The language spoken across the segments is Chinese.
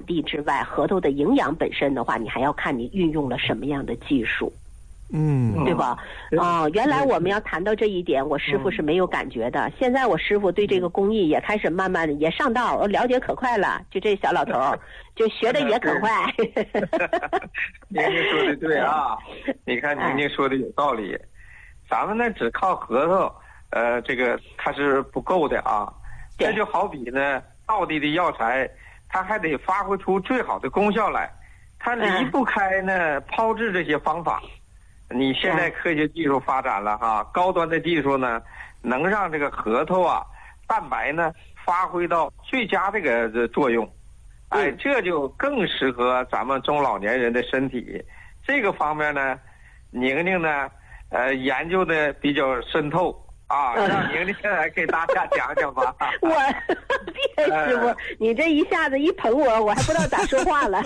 地之外，核桃的营养本身的话，你还要看你运用了什么样的技术。对吧？原来我们要谈到这一点，我师傅是没有感觉的。现在我师傅对这个工艺也开始慢慢的也上道，我了解可快了。就这小老头儿，就学的也可快。 宁宁说的对啊，你看宁宁说的有道理。咱们呢只靠核桃，这个它是不够的啊。这就好比呢，道地的药材，它还得发挥出最好的功效来，它离不开呢炮制这些方法。你现在科学技术发展了哈，高端的技术呢，能让这个核桃啊蛋白呢发挥到最佳这个作用，这就更适合咱们中老年人的身体。这个方面呢，宁宁呢，研究的比较深透啊，让宁宁来给大家讲讲吧。 别师傅，你这一下子一捧我还不知道咋说话了。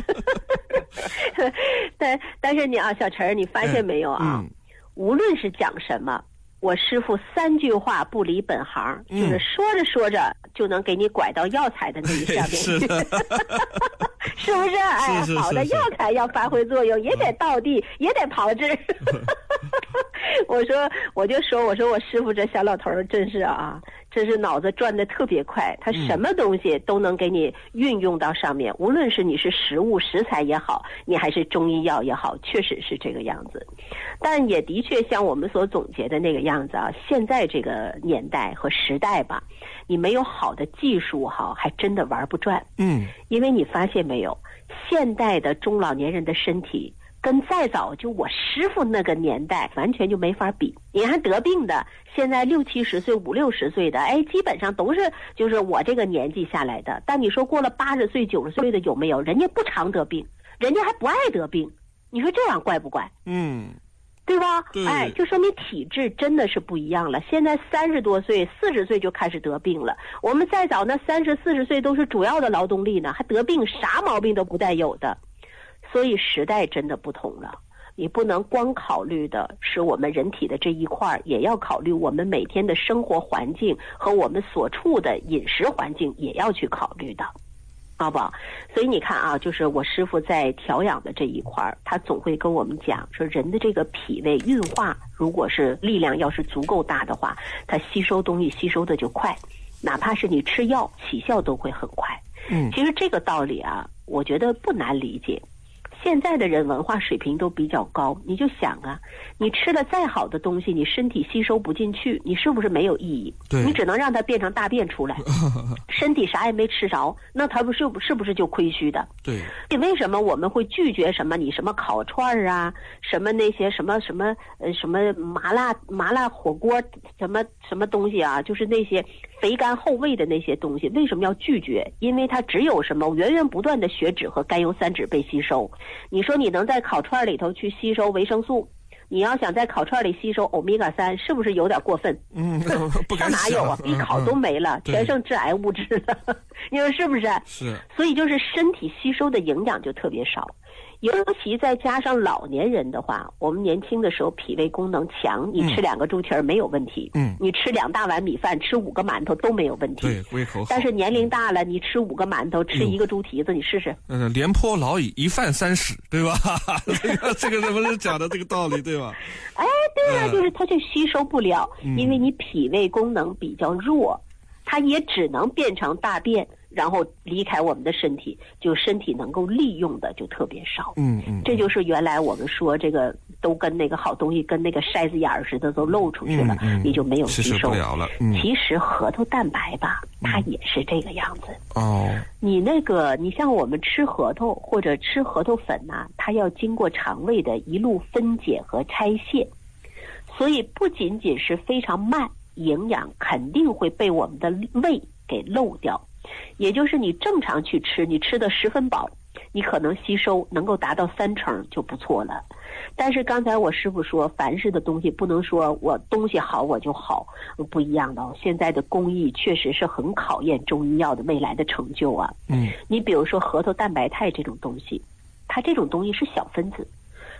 但是你啊，小陈，你发现没有啊？无论是讲什么，我师傅3句话不离本行，就是说着说着就能给你拐到药材的那一下面去。是不是？好的药材要发挥作用，也得道地，也得炮制。我说我师傅这小老头真是啊，真是脑子转得特别快，他什么东西都能给你运用到上面，无论是你是食材也好，你还是中医药也好，确实是这个样子。但也的确像我们所总结的那个样子啊，现在这个年代和时代吧，你没有好的技术哈，还真的玩不转。因为你发现没有，现代的中老年人的身体跟再早就我师傅那个年代完全就没法比。你看得病的，现在60、70岁、50、60岁的，基本上都是就是我这个年纪下来的。但你说过了80岁、90岁的有没有？人家不常得病，人家还不爱得病。你说这样怪不怪？对吧？ 对， 就说明体质真的是不一样了。现在30多岁、40岁就开始得病了。我们再早那30、40岁都是主要的劳动力呢，还得病，啥毛病都不带有的。所以时代真的不同了，你不能光考虑的是我们人体的这一块，也要考虑我们每天的生活环境和我们所处的饮食环境也要去考虑的。好不好？所以你看啊，就是我师傅在调养的这一块，他总会跟我们讲说，人的这个脾胃运化，如果是力量要是足够大的话，他吸收东西吸收的就快，哪怕是你吃药起效都会很快。其实这个道理啊，我觉得不难理解。现在的人文化水平都比较高，你就想啊，你吃了再好的东西，你身体吸收不进去，你是不是没有意义？ 对， 你只能让它变成大便出来，身体啥也没吃着，那它是不是就亏虚的？ 对。 为什么我们会拒绝什么你什么烤串啊，什么那些什么麻辣火锅什么东西啊，就是那些肥甘厚味的那些东西，为什么要拒绝？因为它只有什么源源不断的血脂和甘油三酯被吸收。你说你能在烤串里头去吸收维生素，你要想在烤串里吸收欧米伽3，是不是有点过分？ 不敢想。 哪有啊？比烤都没了，全剩致癌物质了。你说是不是？ 是。 所以就是身体吸收的营养就特别少。尤其再加上老年人的话，我们年轻的时候脾胃功能强，你吃2个猪蹄儿没有问题，你吃2大碗米饭，吃5个馒头都没有问题， 对，胃口好。 但是年龄大了，你吃5个馒头，吃1个猪蹄子，你试试。 廉颇老矣，一饭3食，对吧？这个不是讲的这个道理，对吧？ 对啊，就是它就吸收不了，因为你脾胃功能比较弱，它也只能变成大便，然后离开我们的身体，就身体能够利用的就特别少。这就是原来我们说这个都跟那个好东西跟那个筛子眼儿似的都漏出去了，你就没有吸收不了了。 其实核桃蛋白吧，它也是这个样子。你像我们吃核桃或者吃核桃粉呐，它要经过肠胃的一路分解和拆卸，所以不仅仅是非常慢，营养肯定会被我们的胃给漏掉。也就是你正常去吃，你吃的10分饱，你可能吸收能够达到3成就不错了。但是刚才我师傅说，凡是的东西不能说我东西好我就好，不一样的哦。现在的工艺确实是很考验中医药的未来的成就啊。你比如说核桃蛋白肽这种东西，它这种东西是小分子，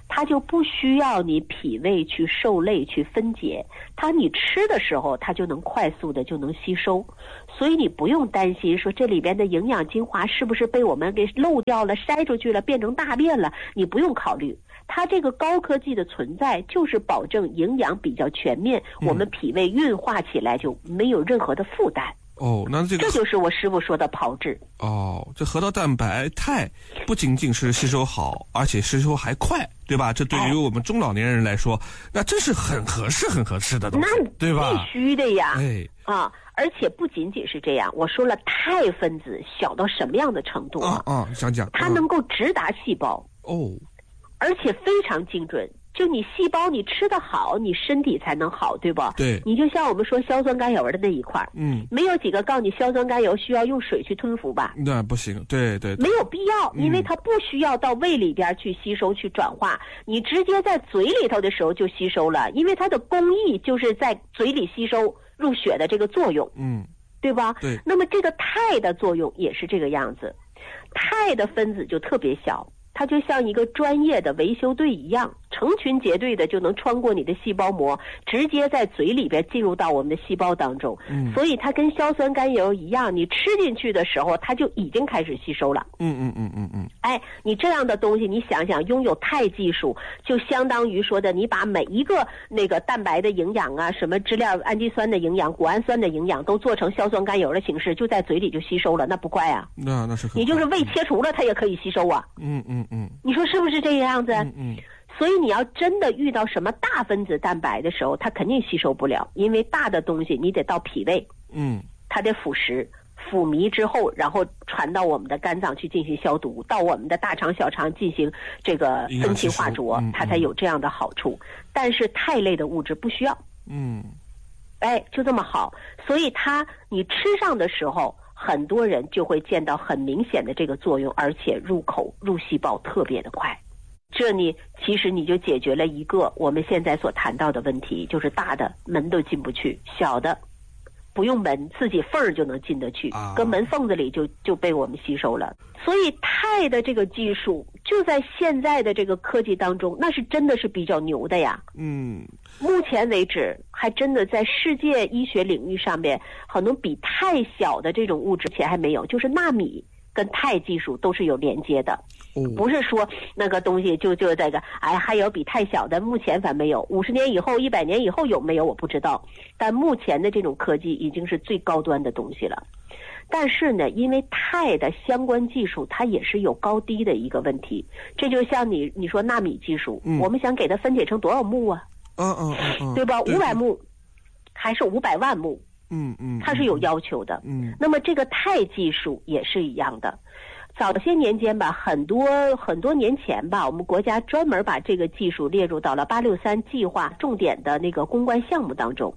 它就不需要你脾胃去受累去分解，你吃的时候它就能快速的就能吸收，所以你不用担心说这里边的营养精华是不是被我们给漏掉了筛出去了变成大便了，你不用考虑。它这个高科技的存在就是保证营养比较全面，我们脾胃运化起来就没有任何的负担。 那这就是我师傅说的炮制。 这核桃蛋白肽不仅仅是吸收好，而且吸收还快，对吧？这对于我们中老年人来说，那真是很合适的东西，对吧？ 必须的呀。而且不仅仅是这样，我说了肽分子小到什么样的程度想讲它能够直达细胞而且非常精准。就你细胞你吃得好，你身体才能好，对吧？ 对。 你就像我们说硝酸甘油的那一块，没有几个告诉你硝酸甘油需要用水去吞服吧？ 那不行，对， 没有必要，因为它不需要到胃里边去吸收去转化，你直接在嘴里头的时候就吸收了，因为它的工艺就是在嘴里吸收入血的这个作用，对吧？ 对。 那么这个肽的作用也是这个样子，肽的分子就特别小。它就像一个专业的维修队一样，成群结队的就能穿过你的细胞膜，直接在嘴里边进入到我们的细胞当中。所以它跟硝酸甘油一样，你吃进去的时候，它就已经开始吸收了。你这样的东西，你想想，拥有肽技术，就相当于说的，你把每一个那个蛋白的营养啊，什么支链氨基酸的营养、谷氨酸的营养，都做成硝酸甘油的形式，就在嘴里就吸收了，那不怪啊？ 那是你就是胃切除了，它也可以吸收啊。你说是不是这个样子？所以你要真的遇到什么大分子蛋白的时候，它肯定吸收不了，因为大的东西你得到脾胃，它得腐蚀。腐糜之后，然后传到我们的肝脏去进行消毒，到我们的大肠、小肠进行这个分清化浊，它才有这样的好处。但是肽类的物质不需要，就这么好。所以你吃上的时候，很多人就会见到很明显的这个作用，而且入口入细胞特别的快。这其实你就解决了一个我们现在所谈到的问题，就是大的门都进不去，小的不用门，自己缝儿就能进得去，搁门缝子里就被我们吸收了。所以肽的这个技术就在现在的这个科技当中，那是真的是比较牛的呀。目前为止还真的在世界医学领域上面，可能比肽小的这种物质前还没有，就是纳米跟肽技术都是有连接的。不是说那个东西就这个还有比肽小的，目前反没有，50年以后100年以后有没有我不知道，但目前的这种科技已经是最高端的东西了。但是呢，因为肽的相关技术它也是有高低的一个问题，这就像你说纳米技术，我们想给它分解成多少目啊？对吧？500目还是500万目？它是有要求的。那么这个肽技术也是一样的。早些年间吧，很多年前吧，我们国家专门把这个技术列入到了863计划重点的那个攻关项目当中。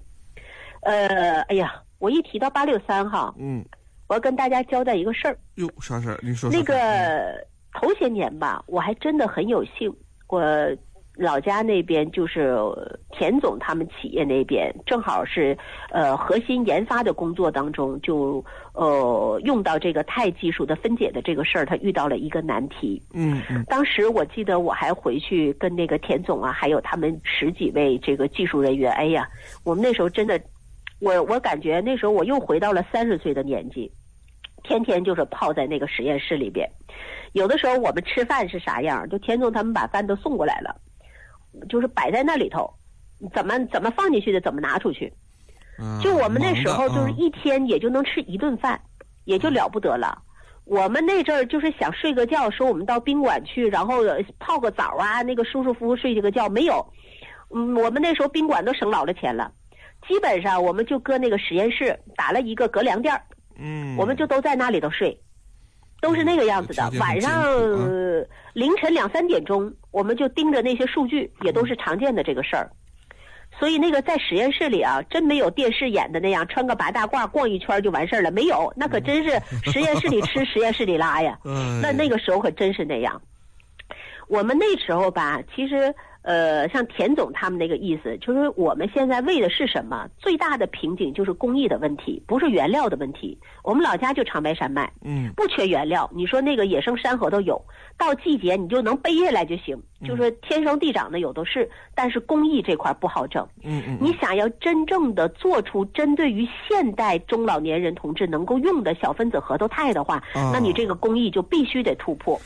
我一提到863哈，我要跟大家交代一个事儿。 啥事儿？您说。 那个头些年吧，我还真的很有幸，我老家那边就是田总他们企业那边，正好是核心研发的工作当中，就用到这个肽技术的分解的这个事儿，他遇到了一个难题。当时我记得我还回去跟那个田总啊，还有他们10几位这个技术人员，我们那时候真的，我感觉那时候我又回到了30岁的年纪，天天就是泡在那个实验室里边。有的时候我们吃饭是啥样，就田总他们把饭都送过来了，就是摆在那里头，怎么放进去的，怎么拿出去。就我们那时候就是一天也就能吃1顿饭，也就了不得了。我们那阵儿就是想睡个觉，说我们到宾馆去，然后泡个澡啊，那个舒舒服服睡这个觉，没有。我们那时候宾馆都省老了钱了，基本上我们就搁那个实验室打了一个隔凉垫儿，我们就都在那里头睡。都是那个样子的。晚上凌晨2、3点钟，我们就盯着那些数据，也都是常见的这个事儿。所以那个在实验室里啊，真没有电视演的那样穿个白大褂逛一圈就完事儿了，没有，那可真是实验室里吃实验室里拉呀。那个时候可真是那样。我们那时候吧，其实像田总他们那个意思，就是我们现在为的是什么？最大的瓶颈就是工艺的问题，不是原料的问题。我们老家就长白山脉，不缺原料。你说那个野生山河都有，到季节你就能背下来就行，就是天生地长的有的是，但是工艺这块不好整。你想要真正的做出针对于现代中老年人同志能够用的小分子核桃肽的话，那你这个工艺就必须得突破。